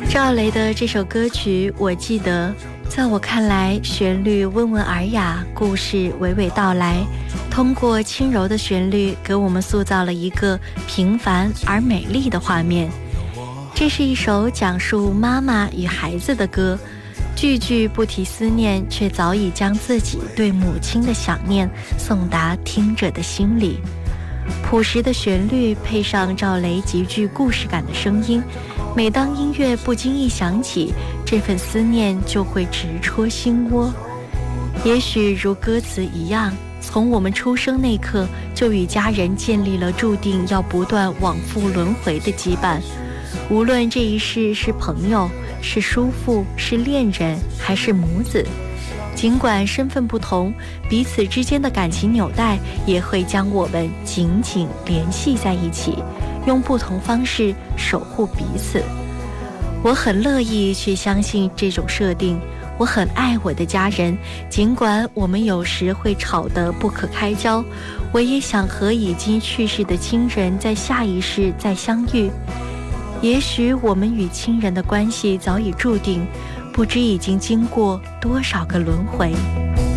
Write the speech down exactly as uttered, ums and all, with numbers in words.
赵雷的这首歌曲我记得，在我看来，旋律温文尔雅，故事娓娓道来，通过轻柔的旋律给我们塑造了一个平凡而美丽的画面。这是一首讲述妈妈与孩子的歌，句句不提思念，却早已将自己对母亲的想念送达听者的心里。朴实的旋律配上赵雷极具故事感的声音，每当音乐不经意响起，这份思念就会直戳心窝。也许如歌词一样，从我们出生那刻就与家人建立了注定要不断往复轮回的羁绊。无论这一世是朋友，是叔父，是恋人，还是母子，尽管身份不同，彼此之间的感情纽带也会将我们紧紧联系在一起，用不同方式守护彼此。我很乐意去相信这种设定，我很爱我的家人，尽管我们有时会吵得不可开交，我也想和已经去世的亲人在下一世再相遇。也许我们与亲人的关系早已注定，不知已经经过多少个轮回。